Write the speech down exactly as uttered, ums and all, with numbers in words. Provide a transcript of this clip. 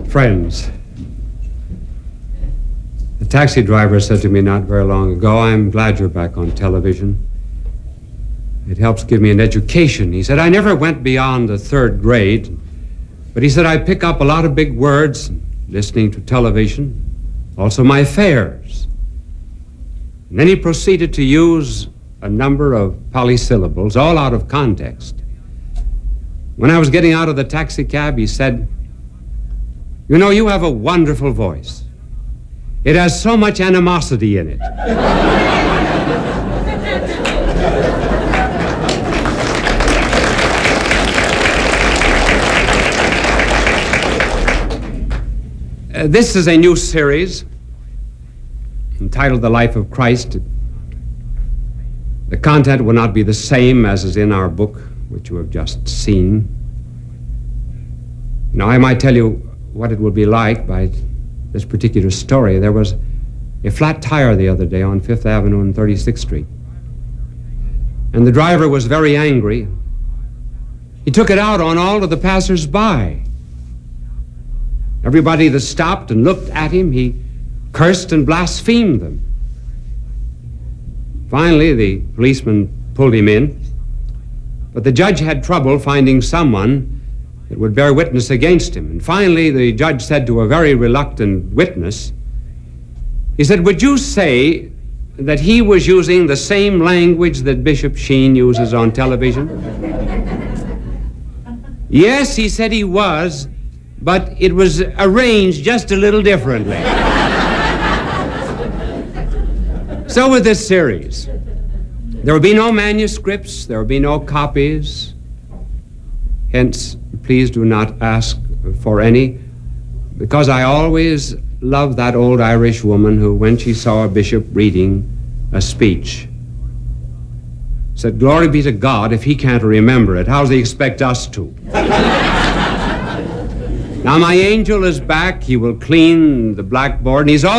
Friends, the taxi driver said to me not very long ago, "I'm glad you're back on television. It helps give me an education." He said, "I never went beyond the third grade, but he said, I pick up a lot of big words listening to television, also my fares." And then he proceeded to use a number of polysyllables, all out of context. When I was getting out of the taxi cab, he said, "You know, you have a wonderful voice. It has so much animosity in it." Uh, this is a new series entitled The Life of Christ. The content will not be the same as is in our book, which you have just seen. Now, I might tell you what it will be like by this particular story. There was a flat tire the other day on Fifth Avenue and thirty-sixth Street. And the driver was very angry. He took it out on all of the passers-by. Everybody that stopped and looked at him, he cursed and blasphemed them. Finally, the policeman pulled him in, but the judge had trouble finding someone that would bear witness against him. And finally, the judge said to a very reluctant witness, he said, "Would you say that he was using the same language that Bishop Sheen uses on television?" "Yes," he said, "he was, but it was arranged just a little differently." So with this series, there will be no manuscripts, there will be no copies. Hence, please do not ask for any, because I always loved that old Irish woman who, when she saw a bishop reading a speech, said, "Glory be to God, if he can't remember it, how does he expect us to?" Now my angel is back. He will clean the blackboard, and he's all